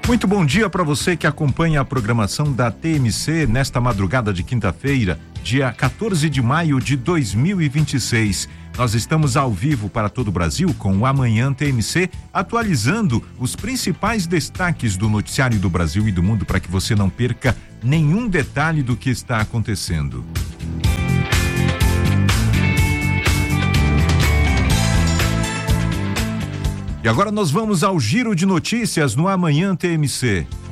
Muito bom dia para você que acompanha a programação da TMC nesta madrugada de quinta-feira, dia 14 de maio de 2026. Nós estamos ao vivo para todo o Brasil com o Amanhã TMC, atualizando os principais destaques do noticiário do Brasil e do mundo para que você não perca nenhum detalhe do que está acontecendo. E agora nós vamos ao giro de notícias no Amanhã TMC.